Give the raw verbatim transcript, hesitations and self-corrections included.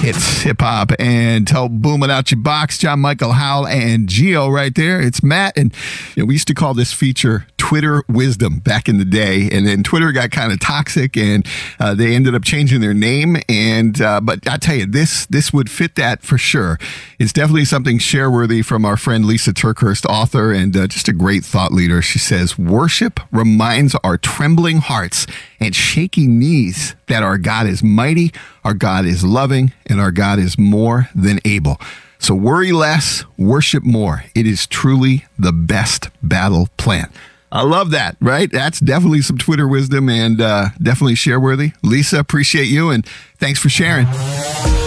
Hits Hip Hop and Tell Boom It Out Your Box. John Michael Howell and Gio right there. It's Matt. And you know, we used to call this feature Twitter Wisdom back in the day. And then Twitter got kind of toxic and uh, they ended up changing their name. And uh, but I tell you, this this would fit that for sure. It's definitely something share-worthy from our friend Lisa Turkhurst, author and uh, just a great thought leader. She says, worship reminds our trembling hearts and shaky knees that our God is mighty, our God is loving, and our God is more than able. So worry less, worship more. It is truly the best battle plan. I love that, right? That's definitely some Twitter wisdom and uh, definitely share-worthy. Lisa, appreciate you, and thanks for sharing.